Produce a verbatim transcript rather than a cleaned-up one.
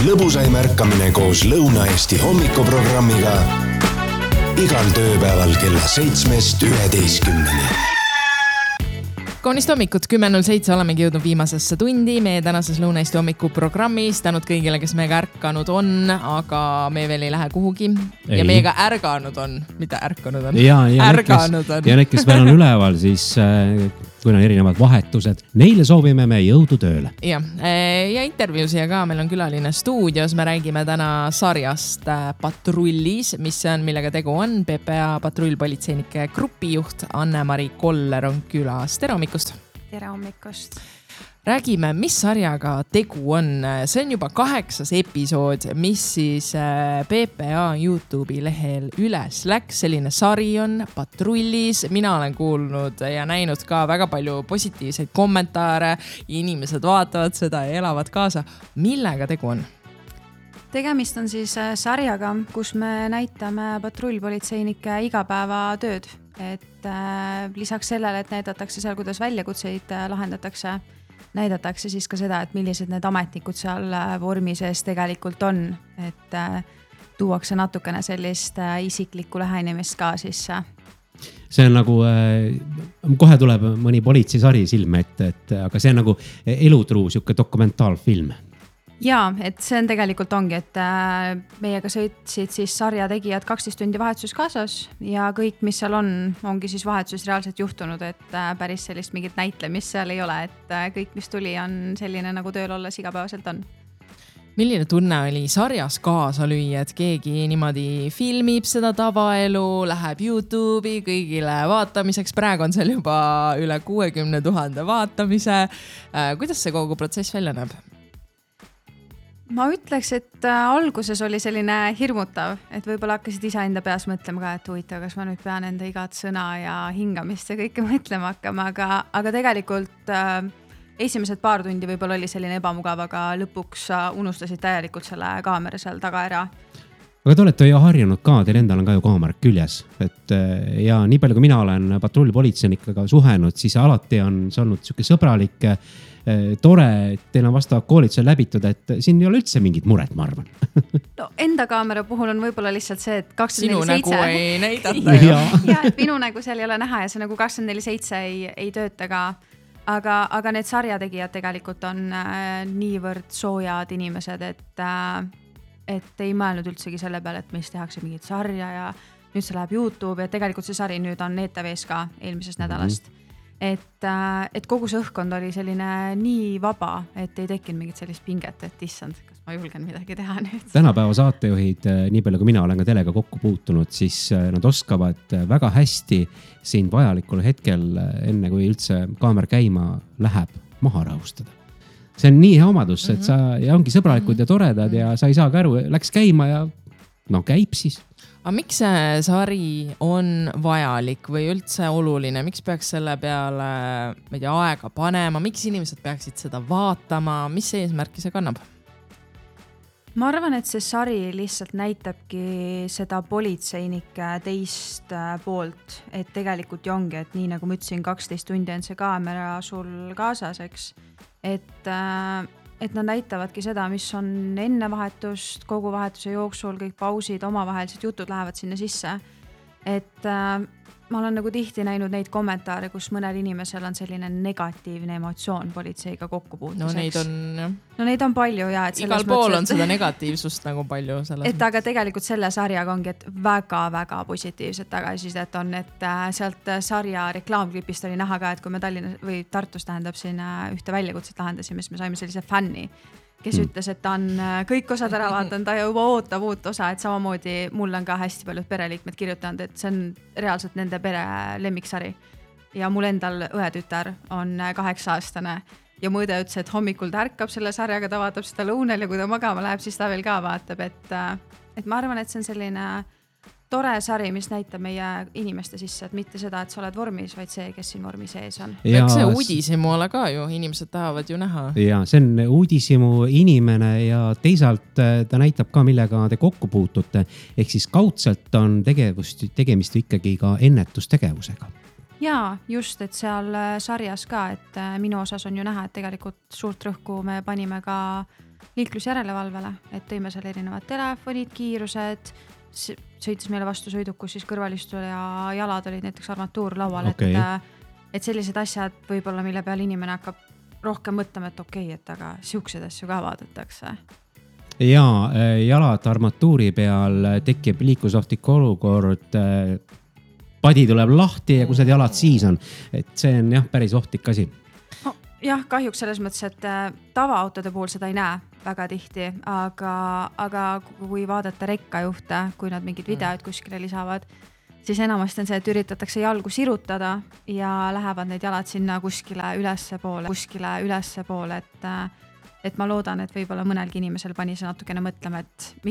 lõbusaim ärkamine koos Lõuna-Eesti hommikuprogrammiga igal tööpäeval kella seitsmest üheteistkümneni. Kaunist hommikut, kümme null seitse olemegi jõudnud viimasesse tundi meie tänases Lõuna-Eesti hommikuprogrammis. Tänud kõigile, kes meiega ärkanud on, aga me veel ei lähe kuhugi. Ei. Ja meiega ärganud on, mitte ärkanud on. Ja, ja ärganud need, on. Ja need, kes veel on üleval, siis kui on erinevad vahetused, neile soovime me jõudu tööle. Ja, ja intervjuusia ka, meil on külaline stuudios. Me räägime täna sarjast Patrullis, mis see on, millega tegu on. P P A patrullpolitseinike grupijuht Anne-Mari Koller on külas. Tere hommikust! Tere hommikust! Räägime, mis sarjaga tegu on. See on juba kaheksas episood, mis siis P P A YouTube'i lehel üles läks. Selline sari on Patrullis. Mina olen kuulnud ja näinud ka väga palju positiivseid kommentaare. Inimesed vaatavad seda ja elavad kaasa. Millega tegu on? Tegemist on siis sarjaga, kus me näitame patrullpolitseinike igapäevatööd. Et äh, lisaks sellele, et näidatakse seal, kuidas väljakutseid äh, lahendatakse, näidatakse siis ka seda, et millised need ametnikud seal vormi sees tegelikult on. Et äh, tuuakse natukene sellist äh, isiklikku lähenemist ka sisse. See on nagu, äh, kohe tuleb mõni politseisari silme ette, et, aga see on nagu elutruu siuke dokumentaalfilm. Jaa, et see on tegelikult ongi, et äh, meiega sõitsid siis sarja tegijad kaksteist tundi vahetuses kaasas ja kõik, mis seal on, ongi siis vahetuses reaalselt juhtunud, et äh, päris sellist mingit näitlemist seal ei ole, et äh, kõik, mis tuli, on selline nagu tööl olles igapäevaselt on. Milline tunne oli sarjas kaasa lüüa, et keegi niimoodi filmib seda tavaelu, läheb YouTube'i kõigile vaatamiseks, praegu on seal juba üle kuuekümne tuhande vaatamise. Äh, kuidas see kogu protsess välja näeb? Ma ütleks, et alguses oli selline hirmutav, et võib-olla hakkasid ise enda peas mõtlema ka, et huvitav, kas ma nüüd pean enda igat sõna ja hingamist ja kõike mõtlema hakkama, aga, aga tegelikult äh, esimesed paar tundi võib-olla oli selline ebamugav, aga lõpuks unustasid täielikult selle kaamera seal taga ära. Aga te olete ju harjunud ka, teil endal on ka ju kaamerat küljes, et ja nii palju kui mina olen patrullpolitseinikega suhenud, siis alati on see olnud siuke sõbralik, tore, et teil on vastav koolitusel läbitud, et siin ei ole üldse mingit muret, ma arvan. No, enda kaamera puhul on võib-olla lihtsalt see, et Sinu kakskümmend neli seitse. nägu ei näidata. ja. ja, et minu nägu seal ei ole näha ja see nagu kakskümmend neli seitse ei, ei tööta ka. Aga, aga need sarjategijad tegelikult on äh, niivõrd soojad inimesed, et, äh, et ei mõelnud üldsegi selle peale, et meist tehakse mingit sarja ja nüüd see läheb YouTube ja tegelikult see sari nüüd on E T V's ka eelmisest nädalast. Mm-hmm. Et, et kogu see õhkkond oli selline nii vaba, et ei tekkinud mingit sellist pinget, et issand, kas ma julgen midagi teha nüüd. Tänapäeva saatejuhid, nii palju kui mina olen ka telega kokku puutunud, siis nad oskavad väga hästi siin vajalikul hetkel, enne kui üldse kaamera käima läheb, maha rahustada. See on nii hea omadus, et sa ja ongi sõbralikud ja toredad ja sa ei saa ka aru, läks käima ja no käib siis. Aga miks see sari on vajalik või üldse oluline? Miks peaks selle peale ma ei tea, aega panema? Miks inimesed peaksid seda vaatama? Mis eesmärki see kannab? Ma arvan, et see sari lihtsalt näitabki seda politseinike teist poolt, et tegelikult ju ongi, et nii nagu ma ütlesin, kaksteist tundi on see kaamera sul kaasas, eks, et et nad näitavadki seda, mis on enne vahetust, kogu vahetuse jooksul, kõik pausid, omavahelised jutud lähevad sinna sisse. Et äh, ma olen nagu tihti näinud neid kommentaare, kus mõnel inimesel on selline negatiivne emotsioon politseiga kokku puutuseks. No neid on, jah. No neid on palju, ja. Et igal pool on seda negatiivsust nagu palju. Et mõttes. Aga tegelikult selle sarjaga ongi, et väga-väga positiivset tagasisidet on, et sealt sarja reklaamklipist oli näha ka, et kui me Tallinnas või Tartus tähendab siin ühte väljakutset lahendasime, siis me saime sellise fänni, kes mm. ütles, et ta on kõik osad ära vaatan, ta juba ootab uut osa, et samamoodi mul on ka hästi paljud pereliikmed kirjutanud, et see on reaalselt nende pere lemmiksari. Ja mul endal õetütar on kaheksa aastane ja mu õde ütles, et hommikul ta ärkab selle sarjaga, ta vaatab seda lõunal ja kui ta magama läheb, siis ta veel ka vaatab, et, et ma arvan, et see on selline tore sari, mis näitab meie inimeste sisse, et mitte seda, et sa oled vormis, vaid see, kes siin vormi sees on. Ja eks see uudisimu ole ka ju, inimesed tahavad ju näha. Ja see on uudisimu inimene ja teisalt ta näitab ka, millega te kokku puutute. Ehk siis kaudselt on tegevust, tegemist ikkagi ka ennetustegevusega. Jaa, just, et seal sarjas ka, et minu osas on ju näha, et tegelikult suurt rõhku me panime ka liiklusjärelevalvele, et tõime seal erinevad telefonid, kiirused, sõitis meile vastu sõidukus siis kõrvalistul ja jalad olid näiteks armatuurlaual, okay. et, et sellised asjad võib-olla, mille peal inimene hakkab rohkem mõtlema, et okei, okay, et aga siuksed asju ka vaadatakse. Ja jalad armatuuri peal tekib liiklusohtlik olukord, padi tuleb lahti ja kus need jalad siis on, et see on jah, päris ohtlik asi. No, jah, kahjuks selles mõttes, et tavaautode puhul seda ei näe väga tihti, aga, aga kui vaadata rekkajuhte, kui nad mingid videod kuskile lisavad, siis enamasti on see, et üritatakse jalgu sirutada ja lähevad need jalad sinna kuskile ülesse poole, kuskile ülesse poole, et, et ma loodan, et võib-olla mõnelgi inimesel pani see natukene mõtlema, et